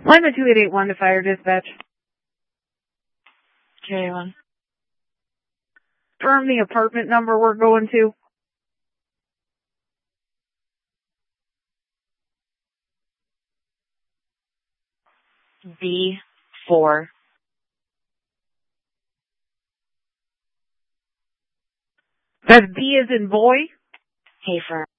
Lima 2881 to fire dispatch. J1. Confirm the apartment number we're going to. B4. That's B as in boy? Hey, firm.